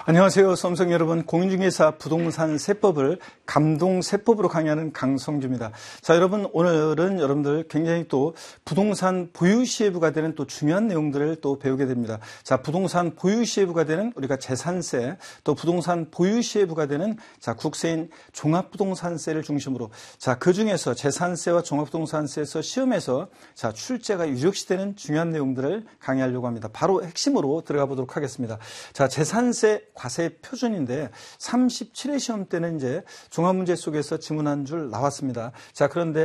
안녕하세요. 수험생 여러분. 공인중개사 부동산 세법을 감동세법으로 강의하는 강성주입니다. 자, 여러분, 오늘은 여러분들 굉장히 또 부동산 보유시혜부가 되는 또 중요한 내용들을 또 배우게 됩니다. 자, 부동산 보유시혜부가 되는 우리가 재산세, 또 부동산 보유시혜부가 되는 자, 국세인 종합부동산세를 중심으로 자, 그 중에서 재산세와 종합부동산세에서 시험에서 자, 출제가 유력시되는 중요한 내용들을 강의하려고 합니다. 바로 핵심으로 들어가 보도록 하겠습니다. 자, 재산세 과세 표준인데 37회 시험 때는 이제 종합문제 속에서 지문 한 줄 나왔습니다. 자, 그런데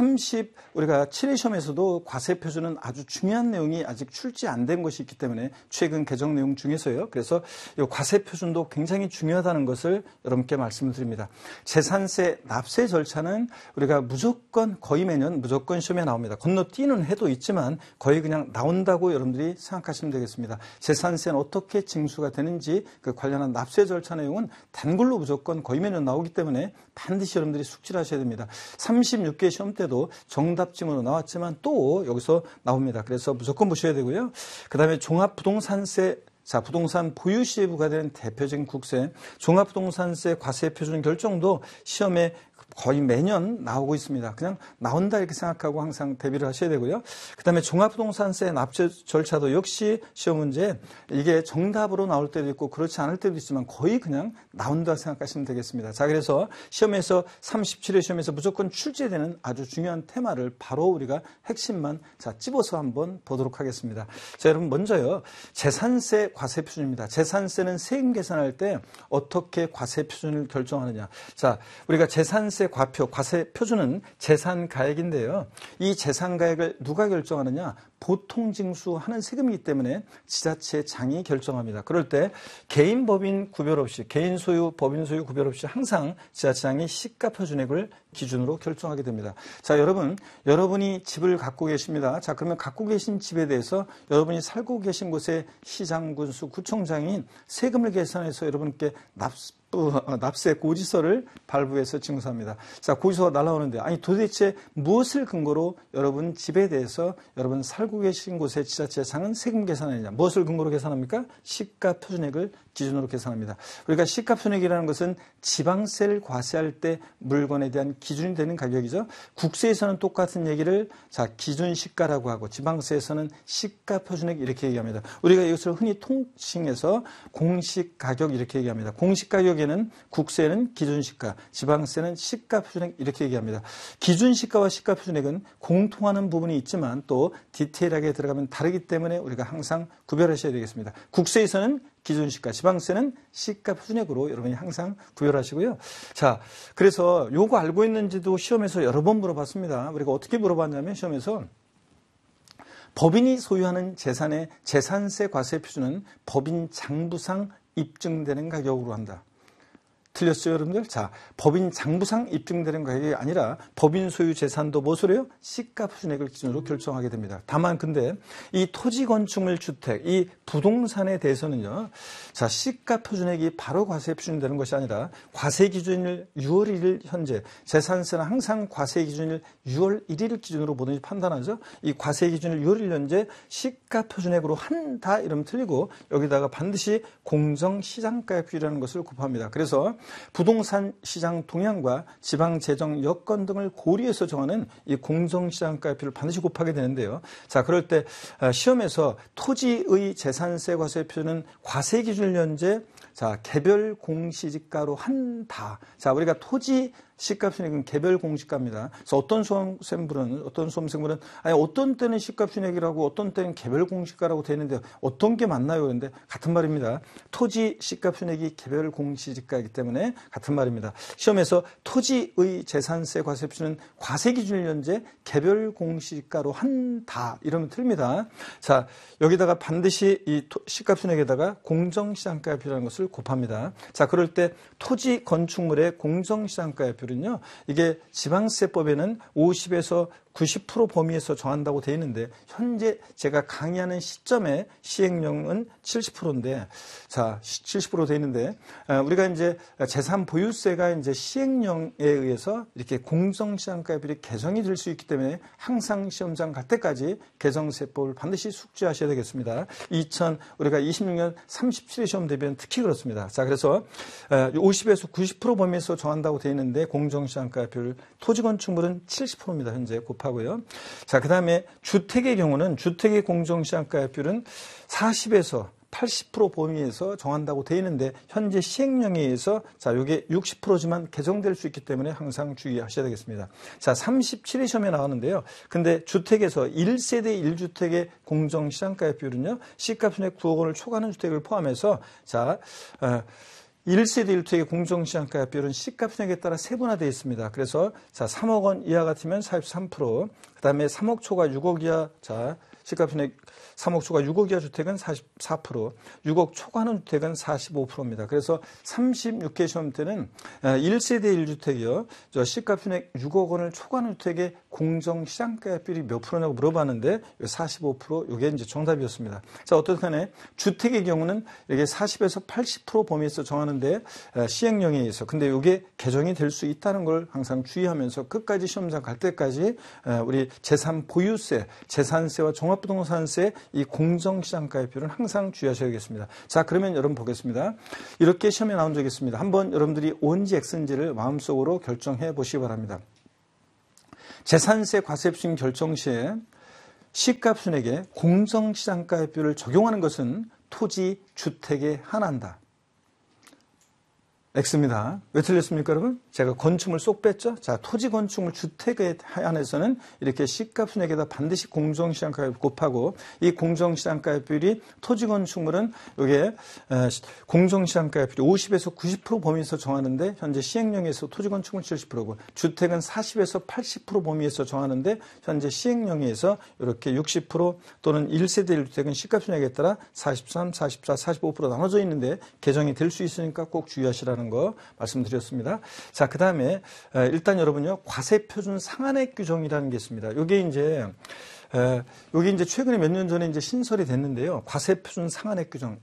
우리가 7회 시험에서도 과세 표준은 아주 중요한 내용이 아직 출제 안 된 것이 있기 때문에 최근 개정 내용 중에서요. 그래서 이 과세 표준도 굉장히 중요하다는 것을 여러분께 말씀을 드립니다. 재산세 납세 절차는 우리가 무조건 거의 매년 무조건 시험에 나옵니다. 건너뛰는 해도 있지만 거의 그냥 나온다고 여러분들이 생각하시면 되겠습니다. 재산세는 어떻게 징수가 되는지 그 관련한 납세 절차 내용은 단글로 무조건 거의 매년 나오기 때문에 반드시 여러분들이 숙지를 하셔야 됩니다. 36개 시험 때도 정답 지문으로 나왔지만 또 여기서 나옵니다. 그래서 무조건 보셔야 되고요. 그 다음에 종합부동산세, 자, 부동산 보유시혜부가 되는 대표적인 국세, 종합부동산세 과세 표준 결정도 시험에 거의 매년 나오고 있습니다. 그냥 나온다 이렇게 생각하고 항상 대비를 하셔야 되고요. 그 다음에 종합부동산세 납세 절차도 역시 시험 문제 이게 정답으로 나올 때도 있고 그렇지 않을 때도 있지만 거의 그냥 나온다 생각하시면 되겠습니다. 자, 그래서 시험에서 37회 시험에서 무조건 출제되는 아주 중요한 테마를 바로 우리가 핵심만 자, 찝어서 한번 보도록 하겠습니다. 자, 여러분 먼저요. 재산세 과세 표준입니다. 재산세는 세금 계산할 때 어떻게 과세 표준을 결정하느냐. 자, 우리가 재산세 과표, 과세 표준은 재산가액인데요. 이 재산가액을 누가 결정하느냐? 보통 징수하는 세금이기 때문에 지자체장이 결정합니다. 그럴 때 개인 법인 구별 없이, 개인 소유, 법인 소유 구별 없이 항상 지자체장이 시가 표준액을 기준으로 결정하게 됩니다. 자, 여러분이 집을 갖고 계십니다. 자, 그러면 갖고 계신 집에 대해서 여러분이 살고 계신 곳에 시장, 군수, 구청장이 세금을 계산해서 여러분께 납세 고지서를 발부해서 징수합니다. 자, 고지서가 날아오는데 아니 도대체 무엇을 근거로 여러분 집에 대해서 여러분 살고 계신 곳의 지자체장은 세금 계산하느냐? 무엇을 근거로 계산합니까? 시가 표준액을 기준으로 계산합니다. 우리가 시가 표준액이라는 것은 지방세를 과세할 때 물건에 대한 기준이 되는 가격이죠. 국세에서는 똑같은 얘기를 자, 기준 시가라고 하고 지방세에서는 시가 표준액 이렇게 얘기합니다. 우리가 이것을 흔히 통칭해서 공식 가격 이렇게 얘기합니다. 공식 가격에는 국세는 기준 시가, 지방세는 시가 표준액 이렇게 얘기합니다. 기준 시가와 시가 표준액은 공통하는 부분이 있지만 또 디테일하게 들어가면 다르기 때문에 우리가 항상 구별하셔야 되겠습니다. 국세에서는 기준 시가, 지방세는 시가 표준액으로 여러분이 항상 구별하시고요. 자, 그래서 요거 알고 있는지도 시험에서 여러 번 물어봤습니다. 우리가 어떻게 물어봤냐면 시험에서 법인이 소유하는 재산의 재산세 과세 표준은 법인 장부상 입증되는 가격으로 한다. 틀렸죠, 여러분들? 자, 법인 장부상 입증되는 가격이 아니라 법인 소유 재산도 무엇으로 해요? 시가 표준액을 기준으로 결정하게 됩니다. 다만 근데 이 토지 건축물 주택, 이 부동산에 대해서는요. 자, 시가 표준액이 바로 과세 표준되는 것이 아니라 과세 기준일 6월 1일 현재 재산세는 항상 과세 기준일 6월 1일 기준으로 뭐든지 판단하죠. 이 과세 기준일 6월 1일 현재 시가 표준액으로 한다 이러면 틀리고 여기다가 반드시 공정시장가액비라는 것을 곱합니다. 그래서 부동산 시장 동향과 지방 재정 여건 등을 고려해서 정하는 이 공정시장가액비를 반드시 곱하게 되는데요. 자, 그럴 때 시험에서 토지의 재산세 과세 표준은 과세 기준일 현재 자, 개별 공시지가로 한다. 자, 우리가 토지 시가 표준액은 개별 공시가입니다. 그래서 어떤 수험생분은 아니 어떤 때는 시가 표준액이라고 어떤 때는 개별 공시가라고 되어 있는데 어떤 게 맞나요? 그런데 같은 말입니다. 토지 시가 표준액이 개별 공시지가이기 때문에 같은 말입니다. 시험에서 토지의 재산세 과세 표준은 과세 기준일 현재 개별 공시지가로 한다. 이러면 틀립니다. 자, 여기다가 반드시 이 시가 표준액에다가 공정시장가액비라는 것을 곱합니다. 자, 그럴 때 토지 건축물의 공정시장가액비를 상한액비율은요, 이게 지방세법에는 50에서 90% 범위에서 정한다고 되어 있는데, 현재 제가 강의하는 시점에 시행령은 70%인데, 자, 70% 되어 있는데, 우리가 이제 재산 보유세가 이제 시행령에 의해서 이렇게 공정시장가율이 개정이 될 수 있기 때문에 항상 시험장 갈 때까지 개정세법을 반드시 숙지하셔야 되겠습니다. 우리가 26년 37회 시험 대비는 특히 그렇습니다. 자, 그래서 50에서 90% 범위에서 정한다고 되어 있는데, 공정시장가율, 토지건축물은 70%입니다. 현재 곱하고요. 자, 그 다음에 주택의 경우는 주택의 공정시장가율은 40에서 80% 범위에서 정한다고 되어 있는데, 현재 시행령에 의해서 자, 이게 60%지만 개정될 수 있기 때문에 항상 주의하셔야 되겠습니다. 자, 37회 시험에 나왔는데요. 근데 주택에서 1세대 1주택의 공정시장가액 비율은요, 시가 순액 9억 원을 초과하는 주택을 포함해서 자, 1세대 1주택의 공정시장가액 비율은 시가순액에 따라 세분화되어 있습니다. 그래서 자, 3억 원 이하 같으면 43%, 그 다음에 3억 초과 6억 이하, 자, 시가순액 3억 초과 6억 이하 주택은 44%, 6억 초과하는 주택은 45%입니다. 그래서 36회 시험 때는 1세대 1주택이요, 시가순액 6억 원을 초과하는 주택의 공정시장가액 비율이 몇 프로냐고 물어봤는데 45%, 이게 이제 정답이었습니다. 자, 어떻든 간에 주택의 경우는 이게 40에서 80% 범위에서 정하는데 시행령에 의해서, 근데 이게 개정이 될 수 있다는 걸 항상 주의하면서 끝까지 시험장 갈 때까지 우리 재산 보유세, 재산세와 종합부동산세 이 공정시장가액 비율은 항상 주의하셔야겠습니다. 자, 그러면 여러분 보겠습니다. 이렇게 시험에 나온 적이 있습니다. 한번 여러분들이 O인지 X인지를 마음속으로 결정해 보시기 바랍니다. 재산세 과세입심 결정 시에 시가순액에 공정시장가액 비율을 적용하는 것은 토지, 주택에 한한다. X입니다. 왜 틀렸습니까, 여러분? 제가 건축물 쏙 뺐죠? 자, 토지, 건축물, 주택에 한해서는 이렇게 시가순액에다 반드시 공정시장가액 곱하고, 이 공정시장가액 비율이 토지, 건축물은 이게 공정시장가액 비율이 50에서 90% 범위에서 정하는데, 현재 시행령에서 토지, 건축물 70%고, 주택은 40에서 80% 범위에서 정하는데, 현재 시행령에서 이렇게 60% 또는 1세대 1주택은 시가순액에 따라 43, 44, 45% 나눠져 있는데 개정이 될 수 있으니까 꼭 주의하시라는 거 말씀드렸습니다. 자, 그 다음에 일단 여러분요, 과세표준 상한액 규정이라는 게 있습니다. 요게 이제 최근에 몇 년 전에 이제 신설이 됐는데요. 과세표준 상한액 규정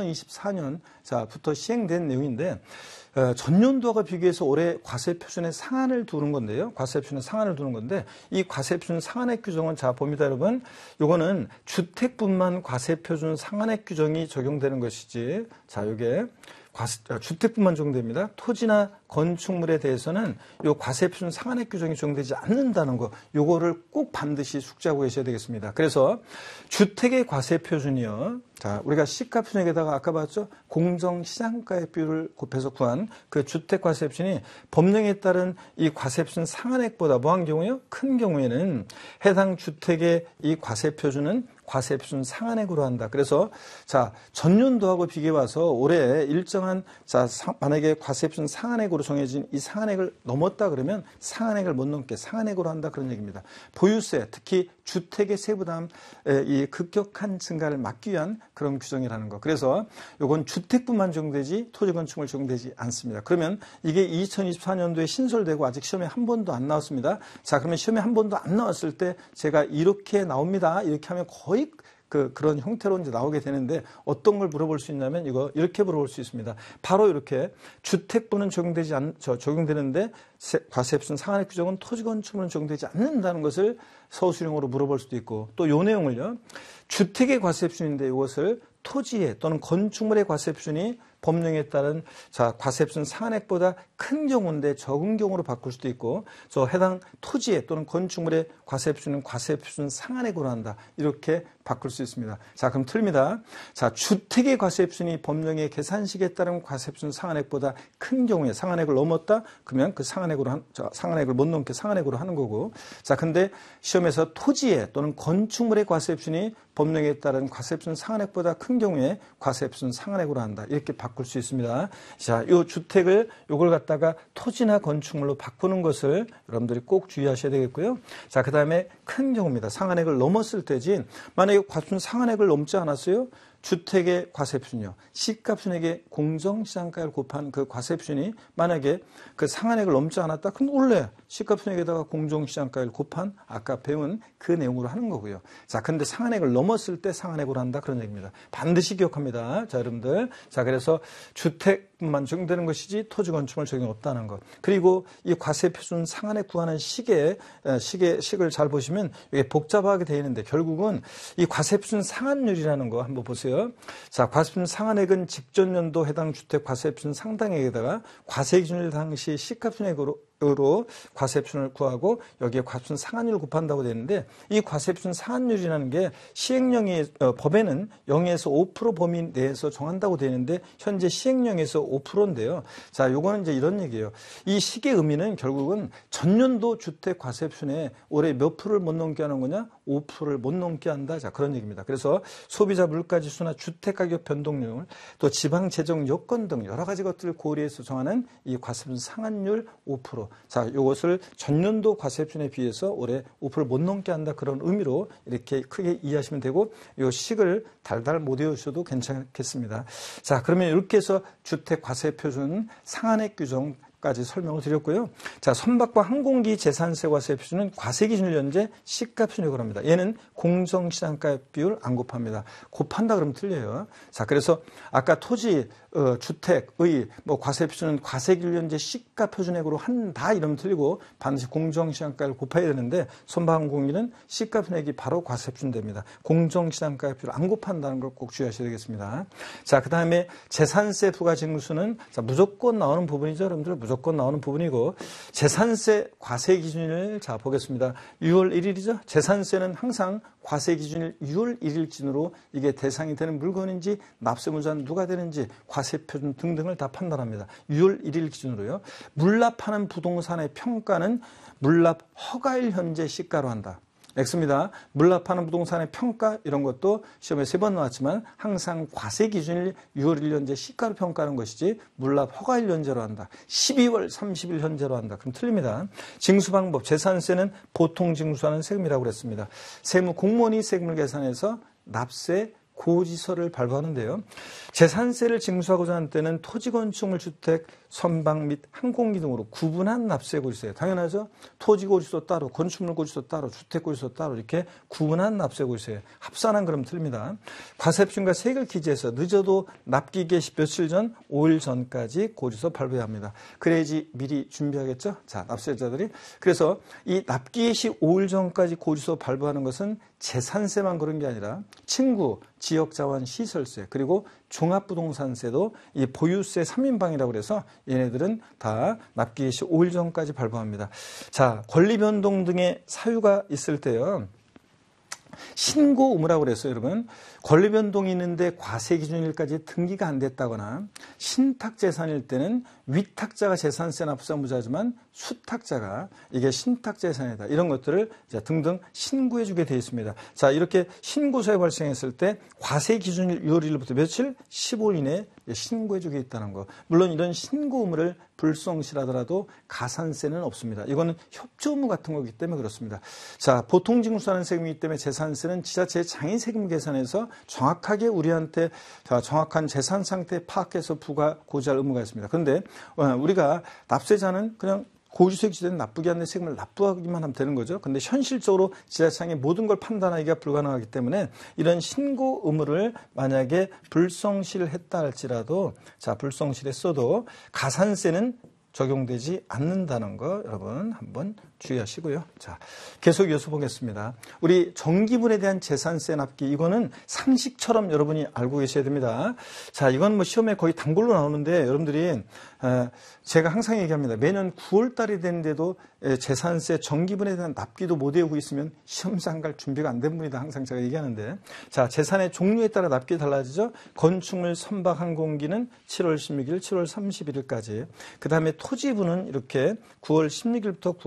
2024년부터 시행된 내용인데, 전년도와 비교해서 올해 과세표준의 상한을 두는 건데요. 과세표준의 상한을 두는 건데, 이 과세표준 상한액 규정은 자, 봅니다, 여러분. 요거는 주택뿐만 과세표준 상한액 규정이 적용되는 것이지, 자, 요게 주택뿐만 적용됩니다. 토지나 건축물에 대해서는 요 과세표준 상한액 규정이 적용되지 않는다는 거, 요거를 꼭 반드시 숙지하고 계셔야 되겠습니다. 그래서 주택의 과세표준이요, 자, 우리가 시가순액에다가 아까 봤죠? 공정시장가액 비율을 곱해서 구한 그 주택 과세표준이 법령에 따른 이 과세표준 상한액보다 뭐한 경우요? 큰 경우에는 해당 주택의 이 과세표준은 과세표준 상한액으로 한다. 그래서 자, 전년도하고 비교해 봐서 올해 일정한, 자, 만약에 과세표준 상한액으로 정해진 이 상한액을 넘었다 그러면 상한액을 못 넘게 상한액으로 한다, 그런 얘기입니다. 보유세, 특히 주택의 세부담 이 급격한 증가를 막기 위한 그런 규정이라는 거. 그래서 이건 주택뿐만 적용되지 토지, 건축물 적용되지 않습니다. 그러면 이게 2024년도에 신설되고 아직 시험에 한 번도 안 나왔습니다. 자, 그러면 시험에 한 번도 안 나왔을 때 제가 이렇게 나옵니다, 이렇게 하면 거의 그런 형태로 이제 나오게 되는데, 어떤 걸 물어볼 수 있냐면 이렇게 물어볼 수 있습니다. 바로 이렇게 주택부는 적용되는데 과세표준 상한액 규정은 토지, 건축물은 적용되지 않는다는 것을 서술형으로 물어볼 수도 있고, 또 요 내용을요, 주택의 과세표준인데 이것을 토지의 또는 건축물의 과세표준이 법령에 따른, 자, 과세표준 상한액보다 큰 경우인데 적은 경우로 바꿀 수도 있고, 해당 토지의 또는 건축물의 과세표준은 과세표준 상한액으로 한다, 이렇게 바꿀 수 있습니다. 자, 그럼 틀립니다. 자, 주택의 과세표준이 법령의 계산식에 따른 과세표준 상한액보다 큰 경우에 상한액을 넘었다, 그러면 그 상한액을 못 넘게 상한액으로 하는 거고, 자, 근데 시험에서 토지의 또는 건축물의 과세표준이 법령에 따른 과세표준 상한액보다 큰 경우에 과세표준 상한액으로 한다, 이렇게 바꿀 수 있습니다. 자, 요 주택을 요걸 갖다가 토지나 건축물로 바꾸는 것을 여러분들이 꼭 주의하셔야 되겠고요. 자, 그 다음에 큰 경우입니다. 상한액을 넘었을 때지, 만약에 과세표준 상한액을 넘지 않았어요? 주택의 과세표준이요. 시가표준액의 공정시장가를 곱한 그 과세표준이 만약에 그 상한액을 넘지 않았다. 그럼 원래 시가표준액에다가 공정시장가를 곱한 아까 배운 그 내용으로 하는 거고요. 자, 근데 상한액을 넘었을 때 상한액으로 한다. 그런 얘기입니다. 반드시 기억합니다. 자, 여러분들. 자, 그래서 주택만 적용되는 것이지 토지 건축물 적용 없다는 것. 그리고 이 과세표준 상한액 구하는 식을 잘 보시면 이게 복잡하게 되어 있는데 결국은 이 과세표준 상한율이라는 거 한번 보세요. 자, 과세표준 상한액은 직전 연도 해당 주택 과세표준 상당액에다가 과세기준일 당시 시가표준액으로 과세표준을 구하고 여기에 과세표준 상한율을 곱한다고 되는데 이 과세표준 상한율이라는 게 시행령이 법에는 0에서 5% 범위 내에서 정한다고 되는데 현재 시행령에서 5%인데요. 자, 요거는 이제 이런 얘기예요. 이 식의 의미는 결국은 전년도 주택 과세표준에 올해 몇 프로를 못 넘게 하는 거냐? 5%를 못 넘게 한다. 자, 그런 얘기입니다. 그래서 소비자 물가지수나 주택가격 변동률, 또 지방 재정 여건 등 여러 가지 것들을 고려해서 정하는 이 과세표준 상한율 5%. 자, 이것을 전년도 과세표준에 비해서 올해 5%를 못 넘게 한다. 그런 의미로 이렇게 크게 이해하시면 되고 이 식을 달달 못 외우셔도 괜찮겠습니다. 자, 그러면 이렇게 해서 주택 과세표준 상한액 규정 까지 설명을 드렸고요. 자, 선박과 항공기 재산세 과세 표준은 과세 기준을 현재 시가표준이라고 합니다. 얘는 공정시장가 비율 안 곱합니다. 곱한다 그러면 틀려요. 자, 그래서 아까 토지, 주택의 과세 표준은 과세 기준을 현재 시가표준액으로 한다 이러면 틀리고 반드시 공정시장가를 곱해야 되는데 선박 항공기는 시가표준액이 바로 과세 표준 됩니다. 공정시장가 비율 안 곱한다는 걸 꼭 주의하셔야 되겠습니다. 자, 그 다음에 재산세 부과 징수는 자, 무조건 나오는 부분이죠. 여러분들 무조건 나오는 부분이고 재산세 과세 기준을 자 보겠습니다. 6월 1일이죠. 재산세는 항상 과세 기준일 6월 1일 기준으로 이게 대상이 되는 물건인지 납세무자는 누가 되는지 과세표준 등등을 다 판단합니다. 6월 1일 기준으로요. 물납하는 부동산의 평가는 물납 허가일 현재 시가로 한다. X입니다. 물납하는 부동산의 평가 이런 것도 시험에 3번 나왔지만 항상 과세 기준일 6월 1일 현재 시가로 평가하는 것이지 물납 허가일 현재로 한다. 12월 30일 현재로 한다. 그럼 틀립니다. 징수 방법 재산세는 보통 징수하는 세금이라고 그랬습니다. 세무 공무원이 세금을 계산해서 납세 고지서를 발부하는데요. 재산세를 징수하고자 하는 때는 토지 건축물 주택 선박 및 항공기 등으로 구분한 납세 고지서예요. 당연하죠. 토지 고지서 따로, 건축물 고지서 따로, 주택 고지서 따로 이렇게 구분한 납세 고지서예요. 합산한 그럼 틀립니다. 과세표준과 세액을 기재해서 늦어도 납기 개시 며칠 전, 5일 전까지 고지서 발부해야 합니다. 그래야지 미리 준비하겠죠. 자, 납세자들이. 그래서 이 납기 개시 5일 전까지 고지서 발부하는 것은 재산세만 그런 게 아니라 친구, 지역자원 시설세 그리고 종합부동산세도 이 보유세 3인방이라고 그래서 얘네들은 다 납기 개시 5일 전까지 발부합니다. 자, 권리 변동 등의 사유가 있을 때요. 신고 의무라고 그랬어요, 여러분. 권리 변동이 있는데 과세 기준일까지 등기가 안 됐다거나 신탁 재산일 때는 위탁자가 재산세 납세무자지만 수탁자가 이게 신탁 재산이다. 이런 것들을 등등 신고해 주게 되어 있습니다. 자, 이렇게 신고서에 발생했을 때 과세 기준일 6월 1일부터 며칠? 15일 이내에 신고해 주게 있다는 거. 물론 이런 신고 의무를 불성실하더라도 가산세는 없습니다. 이거는 협조 의무 같은 거기 때문에 그렇습니다. 자, 보통 징수하는 세금이기 때문에 재산세는 지자체의 장인세금 계산해서 정확하게 우리한테 정확한 재산 상태 파악해서 부과 고지할 의무가 있습니다. 그런데 우리가 납세자는 그냥 고지서에 기재된 납부기 한의 세금을 납부하기만 하면 되는 거죠. 그런데 현실적으로 지자체장이 모든 걸 판단하기가 불가능하기 때문에 이런 신고 의무를 만약에 불성실했다 할지라도 자, 불성실했어도 가산세는 적용되지 않는다는 거 여러분 한번 주의하시고요. 자, 계속 이어서 보겠습니다. 우리 전기분에 대한 재산세 납기 이거는 상식처럼 여러분이 알고 계셔야 됩니다. 자, 이건 뭐 시험에 거의 단골로 나오는데 여러분들이 제가 항상 얘기합니다. 매년 9월 달이 됐는데도 재산세 전기분에 대한 납기도 못 외우고 있으면 시험장 갈 준비가 안 된 분이다. 항상 제가 얘기하는데 자, 재산의 종류에 따라 납기 달라지죠. 건축물 선박 항공기는 7월 16일, 7월 31일까지 그 다음에 토지분은 이렇게 9월 16일부터 9월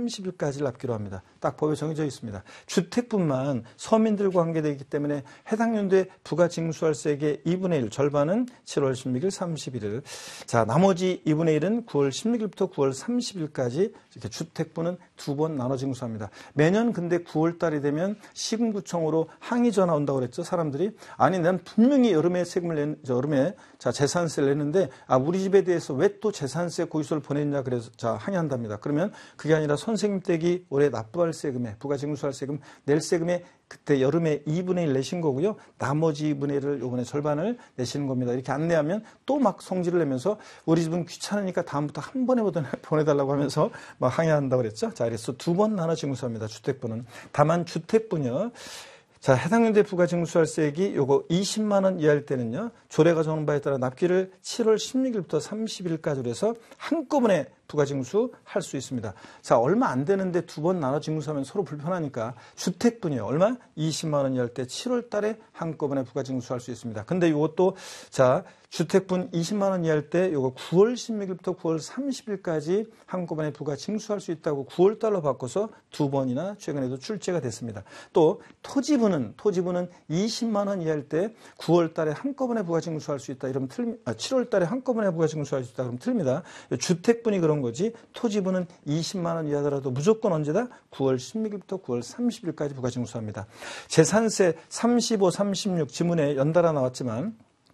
30일까지 납기로 합니다. 딱 법에 정해져 있습니다. 주택뿐만 서민들과 관계되기 때문에 해당 연도에 부가 징수할세액의 2분의 1, 절반은 7월 16일, 31일. 자, 나머지 2분의 1은 9월 16일부터 9월 30일까지 이렇게 주택부는 두 번 나눠 징수합니다. 매년 근데 9월 달이 되면 시군구청으로 항의 전화 온다고 그랬죠. 사람들이. 아니, 난 분명히 여름에 여름에 자, 재산세를 냈는데, 우리 집에 대해서 왜 또 재산세 고지서를 보냈냐 그래서 자, 항의한답니다. 그러면 그게 아니라 선생님 댁이 올해 납부할 세금에, 부가 징수할 세금, 낼 세금에 그때 여름에 2분의 1 내신 거고요. 나머지 2분의 1을 요번에 절반을 내시는 겁니다. 이렇게 안내하면 또 막 성질을 내면서 우리 집은 귀찮으니까 다음부터 한 번에 보내달라고 하면서 막 항의한다고 그랬죠. 자, 그래서 두 번 나눠 징수합니다. 주택부는. 다만 주택부는요. 자, 해당 연도에 부가 징수할세액이 요거 20만 원 이하일 때는요. 조례가 정하는 바에 따라 납기를 7월 16일부터 30일까지로 해서 한꺼번에 부가 징수할 수 있습니다. 자, 얼마 안 되는데 두 번 나눠 징수하면 서로 불편하니까 주택분이요. 얼마? 20만 원 이하일 때 7월 달에 한꺼번에 부가 징수할 수 있습니다. 근데 이것도 자, 주택분 20만 원 이하일 때 요거 9월 16일부터 9월 30일까지 한꺼번에 부가 징수할 수 있다고 9월 달로 바꿔서 두 번이나 최근에도 출제가 됐습니다. 또 토지분은 20만 원 이하일 때 9월 달에 한꺼번에 부가 징수할 수 있다. 이러면 7월 달에 한꺼번에 부가 징수할 수 있다. 그러면 틀립니다. 주택분이 그런 거지 토지분은 20만 원 이하더라도 무조건 언제다? 9월 16일부터 9월 30일까지 부가 징수합니다. 재산세 35, 36 지문에 연달아 나왔지만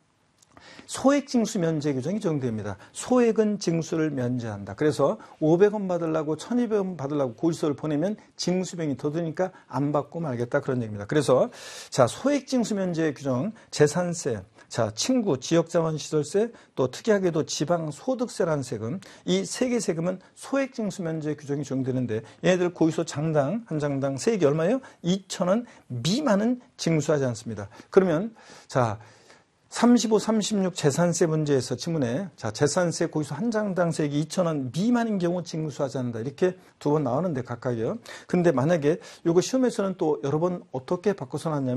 소액 징수 면제 규정이 적용됩니다. 소액은 징수를 면제한다. 그래서 500원 받으려고 1200원 받으려고 고지서를 보내면 징수비용이 더 드니까 안 받고 말겠다 그런 얘기입니다. 그래서 자, 소액 징수 면제 규정 재산세, 자, 친구, 지역자원시설세, 또 특이하게도 지방소득세라는 세금, 이 세 개 세금은 소액징수 면제 규정이 적용되는데 얘네들 고지서 장당, 한 장당 세액이 얼마예요? 2,000원 미만은 징수하지 않습니다. 그러면 자, 35, 36 재산세 문제에서 지문에 자, 재산세 고지서 한 장당 세액이 2,000원 미만인 경우 징수하지 않는다. 이렇게 두 번 나오는데 각각이요. 근데 만약에 이거 시험에서는 또 여러 번 어떻게 바꿔서 나왔냐면